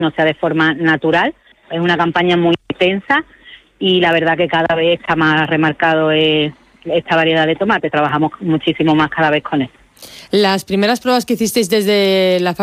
no sea de forma natural. Es una campaña muy intensa y la verdad que cada vez está más remarcado esta variedad de tomate. Trabajamos muchísimo más cada vez con él. Las primeras pruebas que hicisteis desde la